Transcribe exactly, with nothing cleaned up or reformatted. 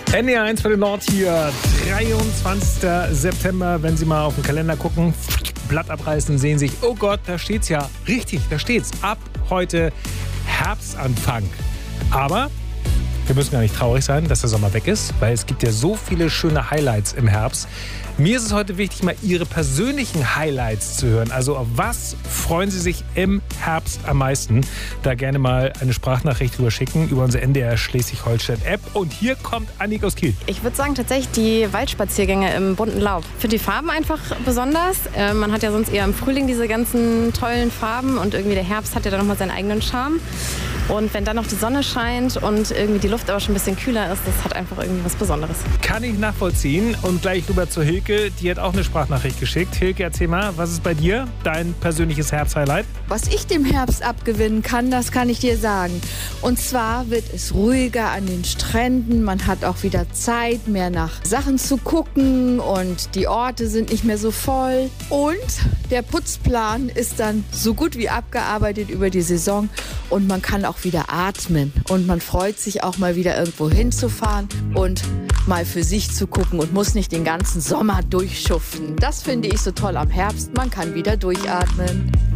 N D R eins für den Nord hier, dreiundzwanzigster September. Wenn Sie mal auf den Kalender gucken, Blatt abreißen, sehen sich, oh Gott, da steht's ja. Richtig, da steht's. Ab heute Herbstanfang. Aber wir müssen gar nicht traurig sein, dass der Sommer weg ist, weil es gibt ja so viele schöne Highlights im Herbst. Mir ist es heute wichtig, mal Ihre persönlichen Highlights zu hören. Also auf was freuen Sie sich im Herbst am meisten? Da gerne mal eine Sprachnachricht rüber schicken über unsere N D R Schleswig-Holstein-App. Und hier kommt Annik aus Kiel. Ich würde sagen tatsächlich die Waldspaziergänge im bunten Laub. Ich finde die Farben einfach besonders. Äh, man hat ja sonst eher im Frühling diese ganzen tollen Farben und irgendwie der Herbst hat ja dann nochmal seinen eigenen Charme. Und wenn dann noch die Sonne scheint und irgendwie die Luft aber schon ein bisschen kühler ist, das hat einfach irgendwie was Besonderes. Kann ich nachvollziehen. Und gleich rüber zu Hilke, die hat auch eine Sprachnachricht geschickt. Hilke, erzähl mal, was ist bei dir dein persönliches Herbsthighlight? Was ich dem Herbst abgewinnen kann, das kann ich dir sagen. Und zwar wird es ruhiger an den Stränden. Man hat auch wieder Zeit, mehr nach Sachen zu gucken und die Orte sind nicht mehr so voll. Und der Putzplan ist dann so gut wie abgearbeitet über die Saison und man kann auch wieder atmen. Und man freut sich auch mal wieder irgendwo hinzufahren und mal für sich zu gucken und muss nicht den ganzen Sommer durchschuften. Das finde ich so toll am Herbst. Man kann wieder durchatmen.